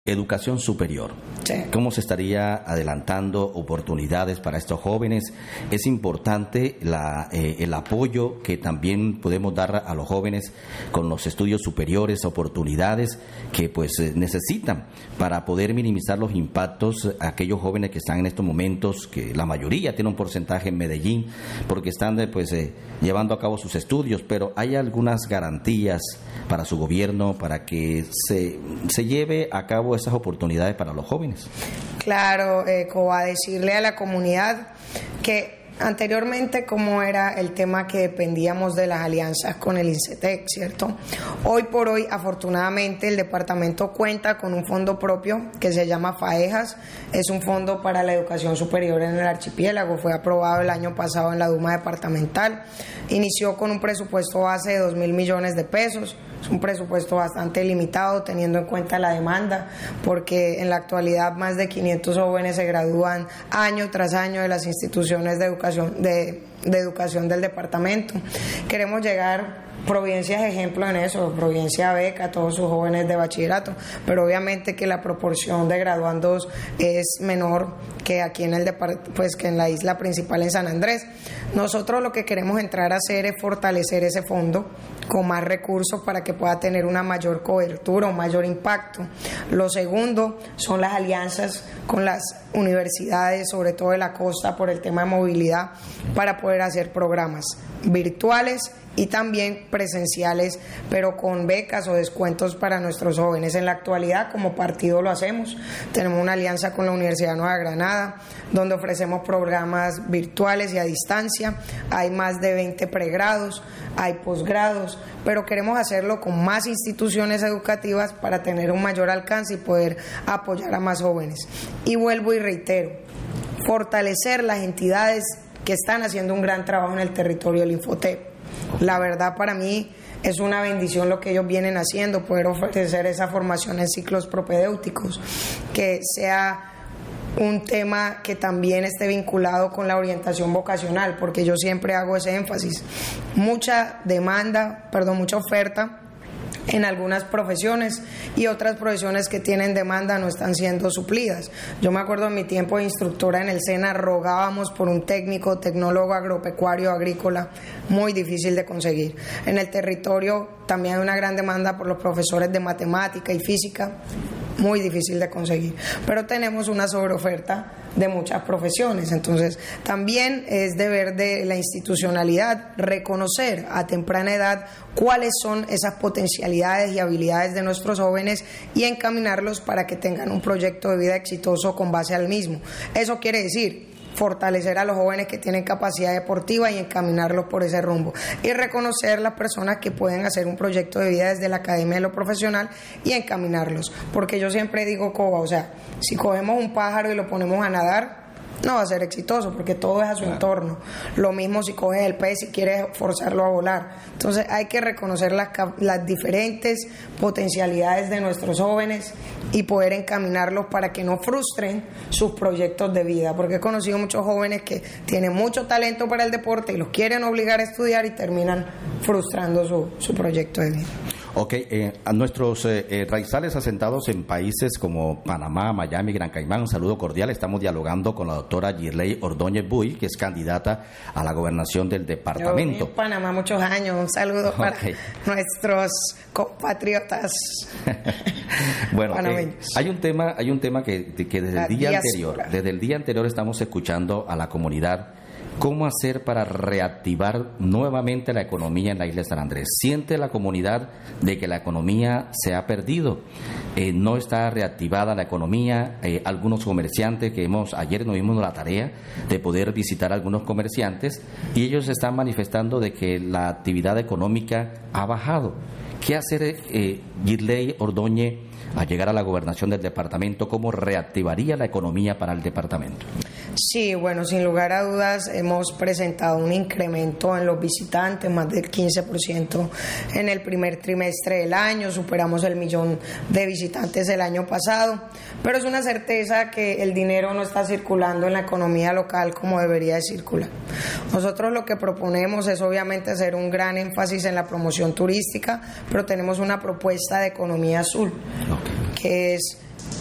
Educación superior. Sí. ¿Cómo se estaría adelantando oportunidades para estos jóvenes? Es importante el apoyo que también podemos dar a los jóvenes con los estudios superiores, oportunidades que pues necesitan para poder minimizar los impactos a aquellos jóvenes que están en estos momentos, que la mayoría tiene un porcentaje en Medellín, porque están llevando a cabo sus estudios, pero hay algunas garantías para su gobierno para que se lleve a cabo esas oportunidades para los jóvenes. Claro, Coba, decirle a la comunidad que anteriormente como era el tema que dependíamos de las alianzas con el INCETEC, ¿cierto? Hoy por hoy, afortunadamente, el departamento cuenta con un fondo propio que se llama FAEJAS, es un fondo para la educación superior en el archipiélago, fue aprobado el año pasado en la Duma departamental, inició con un presupuesto base de 2.000 millones de pesos, es un presupuesto bastante limitado teniendo en cuenta la demanda, porque en la actualidad más de 500 jóvenes se gradúan año tras año de las instituciones de educación del departamento. Queremos llegar, Providencia es ejemplo en eso, Providencia beca a todos sus jóvenes de bachillerato, pero obviamente que la proporción de graduandos es menor que aquí en que en la isla principal en San Andrés. Nosotros lo que queremos entrar a hacer es fortalecer ese fondo con más recursos para que pueda tener una mayor cobertura, un mayor impacto. Lo segundo son las alianzas con las universidades, sobre todo de la costa, por el tema de movilidad, para poder hacer programas virtuales y también presenciales, pero con becas o descuentos para nuestros jóvenes. En la actualidad, como partido lo hacemos, tenemos una alianza con la Universidad de Nueva Granada, donde ofrecemos programas virtuales y a distancia, hay más de 20 pregrados, hay posgrados, pero queremos hacerlo con más instituciones educativas para tener un mayor alcance y poder apoyar a más jóvenes. Y vuelvo y reitero, fortalecer las entidades que están haciendo un gran trabajo en el territorio del Infotep. La verdad, para mí es una bendición lo que ellos vienen haciendo, poder ofrecer esa formación en ciclos propedéuticos, que sea un tema que también esté vinculado con la orientación vocacional, porque yo siempre hago ese énfasis. Mucha oferta en algunas profesiones y otras profesiones que tienen demanda no están siendo suplidas. Yo me acuerdo en mi tiempo de instructora en el SENA, rogábamos por un tecnólogo agropecuario agrícola, muy difícil de conseguir. En el territorio también hay una gran demanda por los profesores de matemática y física, muy difícil de conseguir, pero tenemos una sobreoferta de muchas profesiones. Entonces también es deber de la institucionalidad reconocer a temprana edad cuáles son esas potencialidades y habilidades de nuestros jóvenes y encaminarlos para que tengan un proyecto de vida exitoso con base al mismo. Eso quiere decir fortalecer a los jóvenes que tienen capacidad deportiva y encaminarlos por ese rumbo, y reconocer las personas que pueden hacer un proyecto de vida desde la academia de lo profesional y encaminarlos, porque yo siempre digo, Coba, o sea, si cogemos un pájaro y lo ponemos a nadar, no va a ser exitoso porque todo es a su entorno. Lo mismo si coges el pez y quieres forzarlo a volar. Entonces hay que reconocer las diferentes potencialidades de nuestros jóvenes y poder encaminarlos para que no frustren sus proyectos de vida, porque he conocido muchos jóvenes que tienen mucho talento para el deporte y los quieren obligar a estudiar y terminan frustrando su proyecto de vida. Ok, a nuestros raizales asentados en países como Panamá, Miami, Gran Caimán, un saludo cordial. Estamos dialogando con la doctora Girley Ordóñez Buy, que es candidata a la gobernación del departamento. Yo viví en Panamá muchos años, un saludo para nuestros compatriotas. Bueno, hay un tema que desde el día anterior estamos escuchando a la comunidad. ¿Cómo hacer para reactivar nuevamente la economía en la isla de San Andrés? ¿Siente la comunidad de que la economía se ha perdido? No está reactivada la economía. Algunos comerciantes ayer nos dimos la tarea de poder visitar a algunos comerciantes y ellos están manifestando de que la actividad económica ha bajado. ¿Qué hacer Girley Ordóñez a llegar a la gobernación del departamento? ¿Cómo reactivaría la economía para el departamento? Sí, bueno, sin lugar a dudas hemos presentado un incremento en los visitantes, más del 15% en el primer trimestre del año, superamos el 1.000.000 de visitantes el año pasado, pero es una certeza que el dinero no está circulando en la economía local como debería de circular. Nosotros lo que proponemos es obviamente hacer un gran énfasis en la promoción turística, pero tenemos una propuesta de economía azul, que es